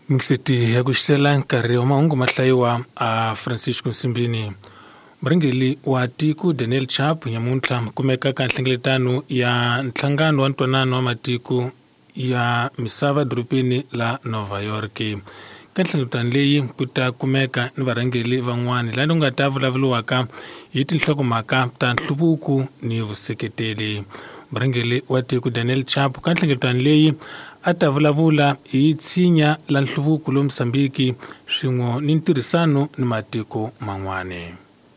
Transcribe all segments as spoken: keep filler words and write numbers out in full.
Ngisiti ya kuxisela nkarhi wa mahungu mahlayiwa a Francisco Nsimbini. Murhangeri wa tiko Daniel Chapo nyamuntlha kumeka ka nhlengeletano ya nhlangano wa ntwanano wa matiko ya misava dorobeni la Nova York. Ka nhlengeletano leyi ku ta kumeka ni varhangeri van'wana lani ku nga ta vulavuriwaka hi tinhlokomhaka ta nhluvuko ni vuseketeri. Murhangeri wa tiko Daniel Chapo ka nhlengeletano leyi a ta vulavula hi tshinya la nhluvuko lo Mozambique swin'we ni ntirhisano ni matiko man'wana.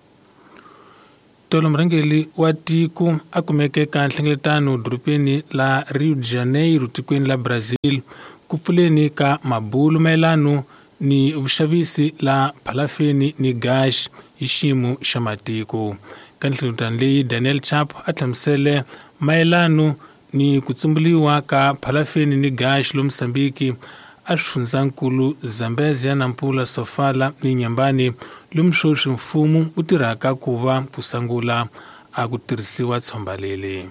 Tolo murhangeri wa tiko a kumeke ka nhlengeletano dorobeni la Rio de Janeiro tikweni la Brazil ku pfuleni ka mabulo mayelano ni vuxavisi la phalafeni ni gas hi xiyimo xa matiko. Ka nhlengeletano leyi Daniel Chapo a hlamusele mayelano ni ku tsumbuliwa ka phalafeni ni gas lo Mozambique a swifundzankulu Zambezia, Nampula, Sofala ni Nyambani lomu sweswi mfumo wu tirhaka ku va ku sungula a ku tirhisiwa tshomba leri.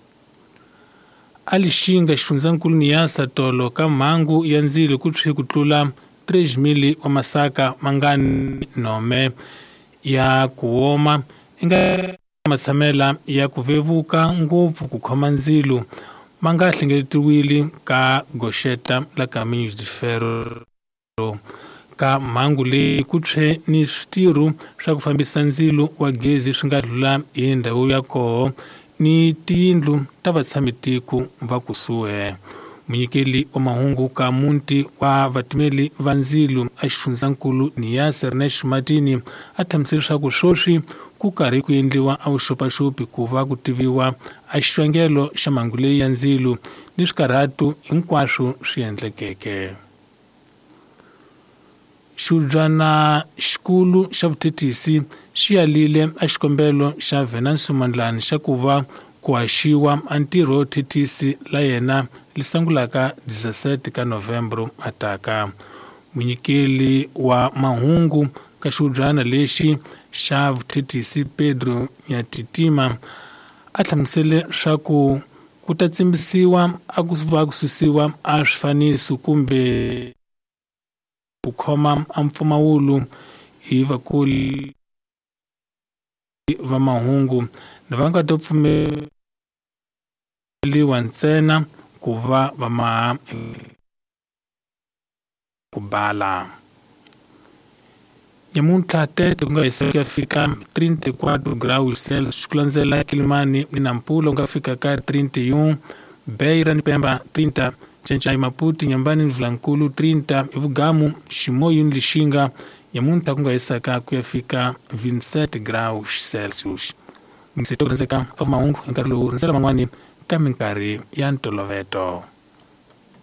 A Lixinga xifundzankulu Niassa tolo ka mhangu ya ndzilo ku tshwi ku tlula tres mili wa masaka ma nga ni nome ya ku woma inga matshamela ya ku vevuka ngopfu ku khoma ndzilo ma nga hlengeletiwile ka Goxeta la Caminhos de Ferro. Ka mhangu leyi ku tshwe ni switirho swa ku fambisa ndzilo wa gezi swi nga dlula hi ndhawu ya koho ni tiyindlu ta vatshami-tiko va kusuhi. Munyikeli wa mahungu ka muti wa vatimeli va ndzilo a xifundzankulu Niassa Ernesto Martini a hlamusele leswaku swoswi ku karhi ku endliwa a vuxopaxopi ku va ku tiviwa a xivangelo xa mhangu leyi ya ndzilo ni swikarhato hinkwaswo swi endlekeke. Xihubyana xikulu xa vuthethisi xi yalile a xikombelo xa Venancio Mondlane xa ku va ku haxiwa a ntirho wo thethisi la yena li sungulaka dix-sept ka Novembro ataka. Munyikeli wa mahungu ka xihubyana lexi xa vuthethisi Pedro Nyatitima a hlamusele swa ku ku ta tsimbisiwa a ku va ku susiwa a swifaniso kumbe ku khoma a mpfumawulo hi vakoli va mahungu lava nga ta pfumeliwa ntsena ku va va ma ku bala. Nyamuntlha tete ku nga hisa ku ya fika thirty-four graus Celsius ku landzela Kilimani ni Nampula ku nga fika ka thirty-one, Beira ni Pemba thirty, Cencayi Maputo, Nyambani ni Vilankulu thirty, Ivugamu, Ximoyo ni Lixinga nyamuntlha ku nga hisaka ku ya fika twenty-seven graus Celsius. Ngisito ku rindzeka a mahungu hi nkarhi lowu rindzela man'wani ka minkarhi ya ntolovelo.